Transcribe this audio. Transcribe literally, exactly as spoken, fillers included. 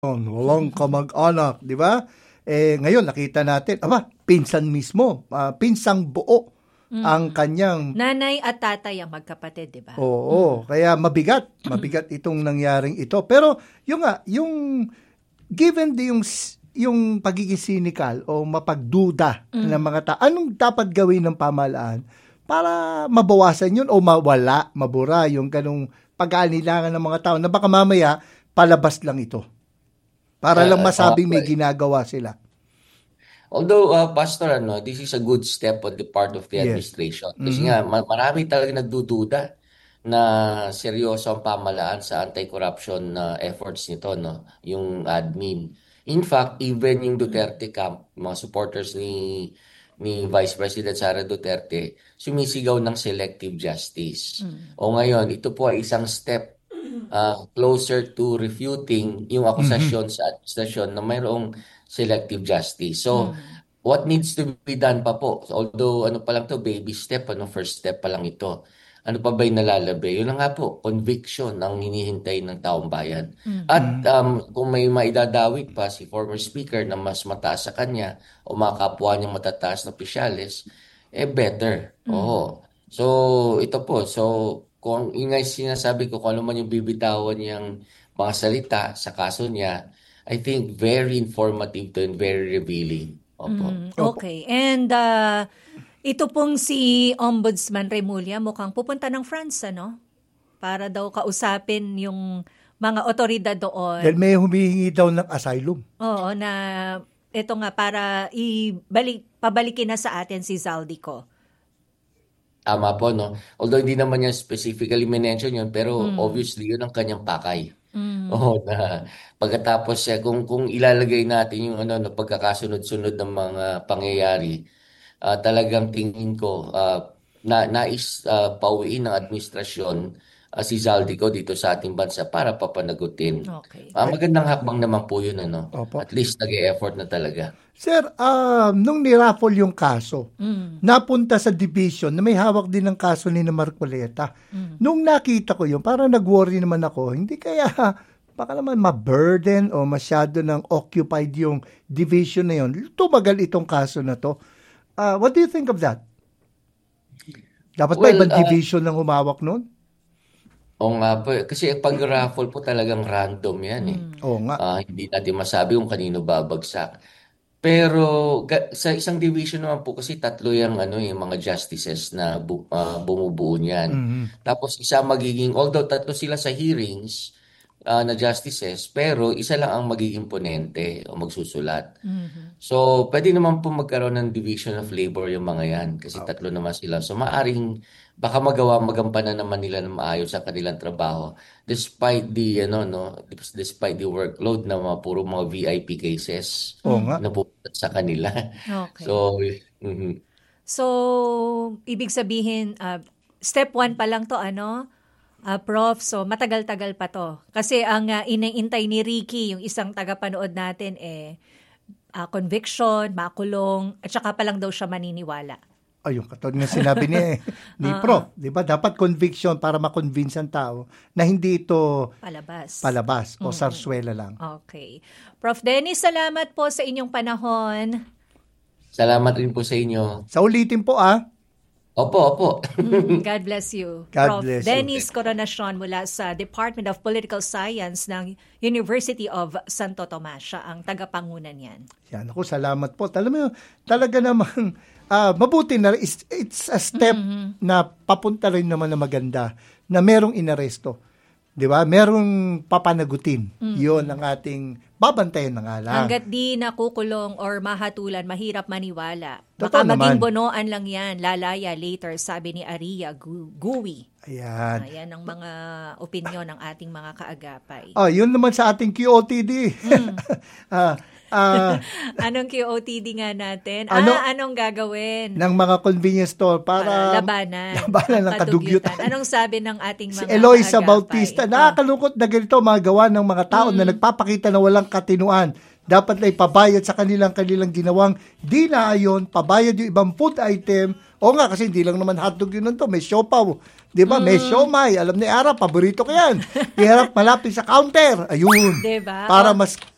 Walang kamag-anak, di ba? Eh, ngayon, nakita natin, aba, pinsan mismo, uh, pinsang buo mm. ang kanyang... Nanay at tatay ang magkapatid, di ba? Oo, mm. kaya mabigat, mabigat itong nangyaring ito. Pero, yung nga, yung, given the, yung, yung pagiging cynical o mapagduda mm. ng mga tao, anong dapat gawin ng pamahalaan para mabawasan yun o mawala, mabura yung ganong pag-aanilangan ng mga tao na baka mamaya palabas lang ito? Para lang masabing may ginagawa sila. Although, uh, Pastor, ano, this is a good step on the part of the yes. administration. Kasi mm-hmm. nga, marami talaga nagdududa na seryoso ang pamahalaan sa anti-corruption uh, efforts nito, no? Yung admin. In fact, even yung Duterte camp, mga supporters ni ni Vice President Sara Duterte, sumisigaw ng selective justice. Mm-hmm. O ngayon, ito po ay isang step Uh, closer to refuting yung akusasyon mm-hmm. sa administrasyon na mayroong selective justice. So, mm-hmm. what needs to be done pa po? Although, ano pa lang to, baby step, ano, first step pa lang ito. Ano pa ba yung nalalabi? Yun na nga po, conviction ang hinihintay ng taong bayan. Mm-hmm. At um, kung may maidadawit pa si former speaker na mas mataas sa kanya o mga kapwa niyang matataas na opisyales, eh better. Mm-hmm. Oo. So, ito po. So, kung ingay sinasabi ko kung ano man yung bibitawan niyang mga salita sa kaso niya, I think very informative to and very revealing. Opo. Mm, okay. And uh, ito pong si Ombudsman Remulla mukhang pupunta ng France, ano? Para daw kausapin yung mga otoridad doon. Dahil may humihingi daw ng asylum. Oo, na ito nga para ibalik, pabalikin na sa atin si Zaldico. Tama po, no? Although hindi naman niya specifically mention yun, pero mm. obviously yun ang kanyang pakay. Mm. Oh, na pagkatapos siya, kung, kung ilalagay natin yung ano, no, pagkakasunod-sunod ng mga pangyayari, uh, talagang tingin ko, uh, na, nais uh, pauwiin ng administrasyon uh, si Zaldico dito sa ating bansa para papanagutin. Okay. Uh, magandang hakbang naman po yun, ano? Opo. At least nag-e-effort na talaga. Sir, uh, nung niraffle yung kaso, mm. napunta sa division na may hawak din ng kaso ni Marcoleta. Mm. Nung nakita ko yun, parang nag-worry naman ako, hindi kaya baka naman ma-burden o masyado nang occupied yung division na yun. Tumagal itong kaso na to. Uh, what do you think of that? Dapat well, ba ibang uh, division lang humawak nun? Oo nga po. Kasi pag raffle po talagang random yan eh. Mm. Oo nga. Uh, hindi natin masabi kung kanino babagsak. Pero sa isang division naman po kasi tatlo yung ano yung mga justices na bu, uh, bumubuo niyan. Mm-hmm. Tapos isa magiging, although tatlo sila sa hearings uh, na justices, pero isa lang ang magiging ponente o magsusulat. Mm-hmm. So pwede naman po magkaroon ng division of labor yung mga yan kasi okay. tatlo naman sila. So maaring baka magawa magampanan naman nila ng maayos sa kanilang trabaho despite the ano no despite the workload na mga puro mga V I P cases oh, nga. na pupunta sa kanila. Okay. So mm-hmm. So ibig sabihin uh, step one pa lang to ano uh, Prof, so matagal-tagal pa to kasi ang uh, inaintay ni Ricky yung isang tagapanood natin eh uh, conviction, makulong at saka pa lang daw siya maniniwala. Ayun, katulad nga sinabi ni, ni uh-huh. Prof, di ba? Dapat conviction para ma-convince ang tao na hindi ito palabas, palabas o mm-hmm. sarswela lang. Okay. Prof Dennis, salamat po sa inyong panahon. Salamat rin po sa inyo. Sa ulitin po ah. Opo, opo. mm, God bless you. God Prof bless Dennis you. Coronacion mula sa Department of Political Science ng University of Santo Tomas. Siya ang tagapangunan yan. Yan ako, salamat po. Alam mo, talaga namang uh, mabuti na it's, it's a step mm-hmm. na papunta rin naman na maganda na merong inaresto. Di ba? Merong papanagutin. Mm-hmm. Yun ang ating babantayan na nga lang. Hanggat di nakukulong or mahatulan, mahirap maniwala. Baka maging bonoan lang yan. Lalaya later, sabi ni Aria Gui. Ayan. Ayan ang mga opinyon ng ating mga kaagapay. Oh, yun naman sa ating Q O T D. Mm. uh, uh, anong Q O T D nga natin? Ano, ah, anong gagawin? Ng mga convenience store para, para labanan. Labanan ng kadugyutan. Anong sabi ng ating mga si Eloisa kaagapay? Bautista, nakakalungkot na ganito magawa ng mga tao mm. na nagpapakita na walang katinuan. Dapat na ipabayad sa kanilang kanilang ginawang di na ayon, pabayad yung ibang food item. O nga, kasi hindi lang naman hotdog yun to, may siopaw. Di ba? Mm. May siomay. Alam ni Ara, paborito ko yan. Iharap malapit sa counter. Ayun. Diba? Para mas